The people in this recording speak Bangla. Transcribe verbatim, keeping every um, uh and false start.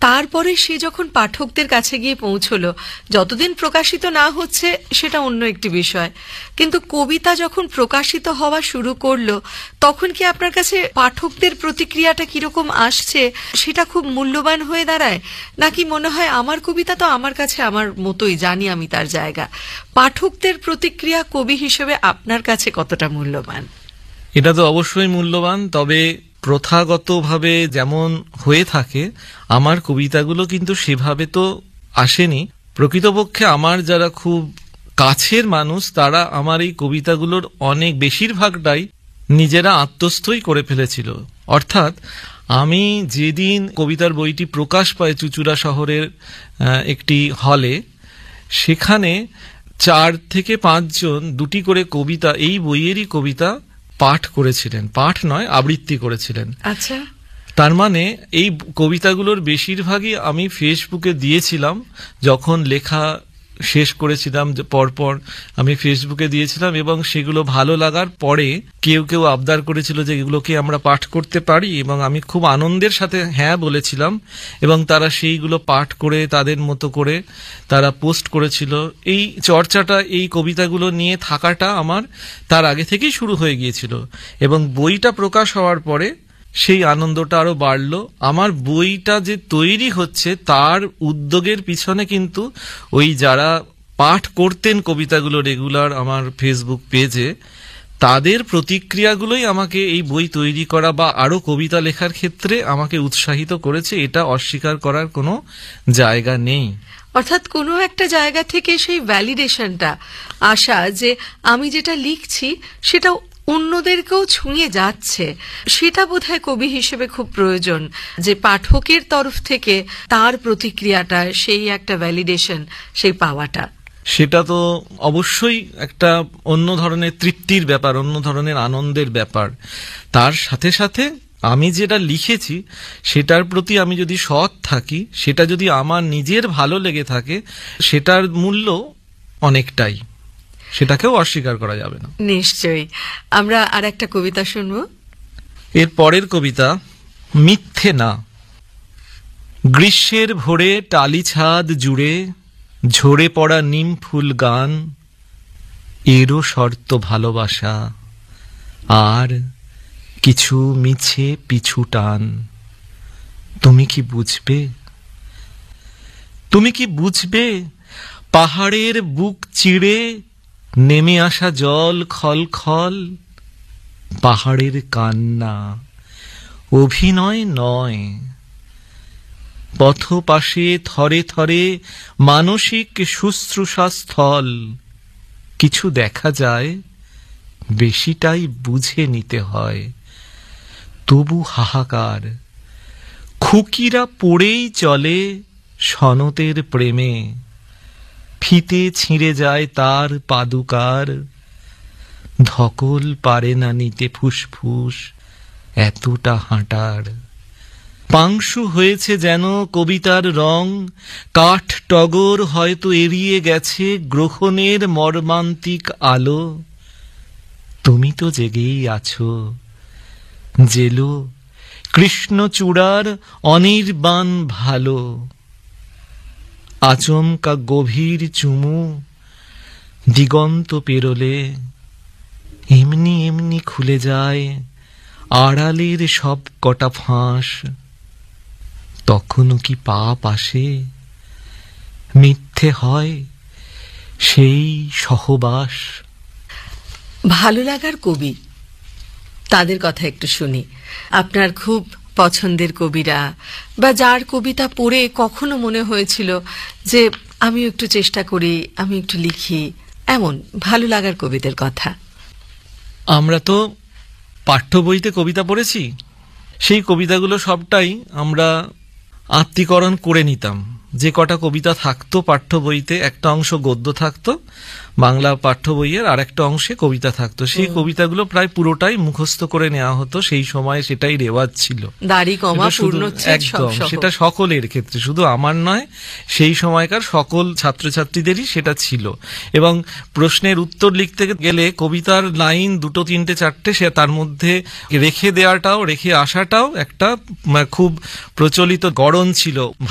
তারপরে সে যখন পাঠকদের কাছে গিয়ে পৌঁছলো, যতদিন প্রকাশিত না হচ্ছে সেটা অন্য একটি বিষয়, কিন্তু কবিতা যখন প্রকাশিত হওয়া শুরু করলো তখন কি আপনার কাছে পাঠকদের প্রতিক্রিয়াটা কিরকম আসছে সেটা খুব মূল্যবান হয়ে দাঁড়ায়, নাকি মনে হয় আমার কবিতা তো আমার কাছে আমার মতোই, জানি আমি তার জায়গা? পাঠকদের প্রতিক্রিয়া কবি হিসেবে আপনার কাছে কতটা মূল্যবান? এটা তো অবশ্যই মূল্যবান, তবে প্রথাগতভাবে যেমন হয়ে থাকে আমার কবিতাগুলো কিন্তু সেভাবে তো আসেনি। প্রকৃতপক্ষে আমার যারা খুব কাছের মানুষ তারা আমার এই কবিতাগুলোর অনেক বেশিরভাগটাই নিজেরা আত্মস্থই করে ফেলেছিল। অর্থাৎ আমি যেদিন কবিতার বইটি প্রকাশ পায় চুঁচুড়া শহরের একটি হলে, সেখানে চার থেকে পাঁচজন দুটি করে কবিতা, এই বইয়েরই কবিতা পাঠ করেছিলেন, পাঠ নয় আবৃত্তি করেছিলেন। আচ্ছা, তার মানে এই কবিতাগুলোর বেশিরভাগই আমি ফেসবুকে দিয়েছিলাম। যখন লেখা শেষ করেছিলাম পরপর আমি ফেসবুকে দিয়েছিলাম, এবং সেগুলো ভালো লাগার পরে কেউ কেউ আবদার করেছিল যে এগুলোকে আমরা পাঠ করতে পারি, এবং আমি খুব আনন্দের সাথে হ্যাঁ বলেছিলাম, এবং তারা সেইগুলো পাঠ করে তাদের মতো করে তারা পোস্ট করেছিল। এই চর্চাটা, এই কবিতাগুলো নিয়ে থাকাটা আমার তার আগে থেকেই শুরু হয়ে গিয়েছিল, এবং বইটা প্রকাশ হওয়ার পরে সেই আনন্দটা আরো বাড়লো। আমার বইটা যে তৈরি হচ্ছে তার উদ্যোগের পিছনে কিন্তু ওই যারা পাঠ করতেন কবিতাগুলো রেগুলার আমার ফেসবুক পেজে, তাদের প্রতিক্রিয়াগুলোই আমাকে এই বই তৈরি করা বা আরো কবিতা লেখার ক্ষেত্রে আমাকে উৎসাহিত করেছে। এটা অস্বীকার করার কোনো জায়গা নেই। অর্থাৎ কোনো একটা জায়গা থেকে সেই ভ্যালিডেশনটা আসা যে আমি যেটা লিখছি সেটা অন্যদেরকেও ছুঁয়ে যাচ্ছে, সেটা বোধহয় কবি হিসেবে খুব প্রয়োজন, যে পাঠকের তরফ থেকে তার প্রতিক্রিয়াটা, সেই একটা ভ্যালিডেশন সেই পাওয়াটা। সেটা তো অবশ্যই একটা অন্য ধরনের তৃপ্তির ব্যাপার, অন্য ধরনের আনন্দের ব্যাপার। তার সাথে সাথে আমি যেটা লিখেছি সেটার প্রতি আমি যদি সৎ থাকি, সেটা যদি আমার নিজের ভালো লেগে থাকে, সেটার মূল্য অনেকটাই, সেটাকেও অস্বীকার করা যাবে না। নিশ্চয়ই। আমরা আর একটা কবিতা শুনবো। এর পরের কবিতা মিথ্যে না। গ্রীষ্মের ভোরে টালি ছাদ জুড়ে ঝরে পড়া নিম ফুল গান, এরও শর্ত ভালোবাসা আর কিছু মিছে পিছু টান। তুমি কি বুঝবে, তুমি কি বুঝবে পাহাড়ের বুক চিড়ে নেমে আসা জল খল খল, পাহাড়ের কান্না অভিনয় নয়। পথ পাশে থরে থরে মানসিক শুশ্রূষা স্থল, কিছু দেখা যায় বেশিটাই বুঝে নিতে হয়। তবু হাহাকার, খুকিরা পড়েই চলে সনতের প্রেমে, ফিতে ছিঁড়ে যায় তার পাদুকার, ধকল পারে না নিতে ফুসফুস এতটা হাঁটার। পাংশু হয়েছে যেন কবিতার রং, কাঠ টগর হয়তো এড়িয়ে গেছে গ্রহণের মর্মান্তিক আলো। তুমি তো জেগেই আছো, জেলো কৃষ্ণচূড়ার অনির্বাণ ভালো। আচমকা গভীর চুমু দিগন্ত পেরোলে, এমনি এমনি খুলে যায় আড়ালের সব কটা ফাঁস। তখনও কি পাপ আসে, মিথ্যে হয় সেই সহবাস। ভালো লাগার কবি, তাদের কথা একটু শুনি। আপনার খুব পছন্দের কবিরা, বা যার কবিতা পড়ে কখনো মনে হয়েছিল যে আমি একটু চেষ্টা করি, আমি একটু লিখি, এমন ভালো লাগার কবিদের কথা। আমরা তো পাঠ্য বইতে কবিতা পড়েছি, সেই কবিতাগুলো সবটাই আমরা আত্মীকরণ করে নিতাম। যে কটা কবিতা থাকতো পাঠ্য বইতে, একটা অংশ গদ্য থাকতো বাংলা পাঠ্য বইয়ের, আর একটা অংশে কবিতা থাকতো। সেই কবিতাগুলো প্রায় পুরোটাই মুখস্থ করে নেওয়া হতো, সেই সময় সেটাই রেওয়াজ ছিল। দাড়ি কমা পূর্ণচ্ছেদ একদম, সেটা সকলের ক্ষেত্রে, শুধু আমার নয়, সেই সময়কার সকল ছাত্রছাত্রীদেরই সেটা ছিল। এবং প্রশ্নের উত্তর লিখতে গেলে কবিতার লাইন দুটো তিনটে চারটে, সে তার মধ্যে রেখে দেওয়াটাও, রেখে আসাটাও একটা খুব প্রচলিত গড়ন ছিল।